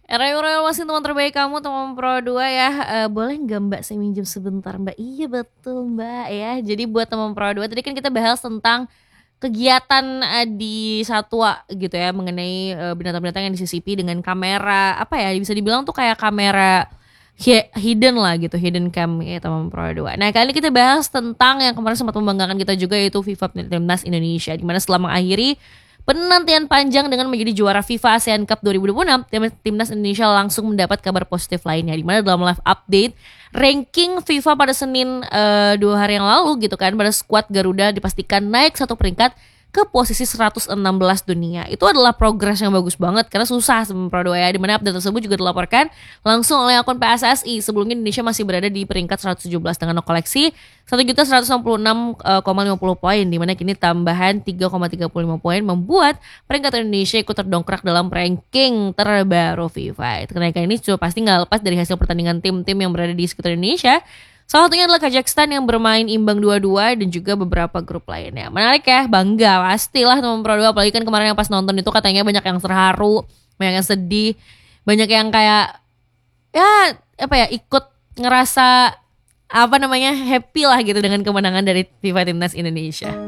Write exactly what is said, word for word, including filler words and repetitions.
Royal Royal masih teman terbaik kamu, teman Pro dua ya. Eh, boleh nggak Mbak saya minjem sebentar Mbak? Iya betul Mbak ya. Jadi buat teman Pro dua tadi kan kita bahas tentang kegiatan eh, di Satwa gitu ya, mengenai eh, binatang-binatang yang disisipi dengan kamera apa ya, bisa dibilang tuh kayak kamera hi- hidden lah gitu, hidden cam ya teman Pro dua. Nah kali ini kita bahas tentang yang kemarin sempat membanggakan kita juga, yaitu FIFA Timnas Indonesia, di mana setelah mengakhiri penantian panjang dengan menjadi juara FIFA ASEAN Cup dua ribu dua puluh enam, tim- timnas Indonesia langsung mendapat kabar positif lainnya, di mana dalam live update ranking FIFA pada Senin eh, dua hari yang lalu gitu kan, pada skuad Garuda dipastikan naik satu peringkat ke posisi seratus enam belas dunia. Itu adalah progres yang bagus banget karena susah sebelum Pro dua ya, di mana update tersebut juga dilaporkan langsung oleh akun P S S I. Sebelumnya Indonesia masih berada di peringkat seratus tujuh belas dengan koleksi satu juta seratus enam puluh enam koma lima puluh poin, di mana kini tambahan tiga koma tiga puluh lima poin membuat peringkat Indonesia ikut terdongkrak dalam ranking terbaru FIFA. Itu kenaikan ini sudah pasti nggak lepas dari hasil pertandingan tim-tim yang berada di sekitar Indonesia. Salah satunya adalah Kazakhstan yang bermain imbang dua dua dan juga beberapa grup lainnya. Menarik ya, bangga pastilah teman Pro dua, apalagi kan kemarin yang pas nonton itu katanya banyak yang terharu, banyak yang sedih, banyak yang kayak ya apa ya, ikut ngerasa apa namanya, happy lah gitu dengan kemenangan dari FIFA Timnas Indonesia.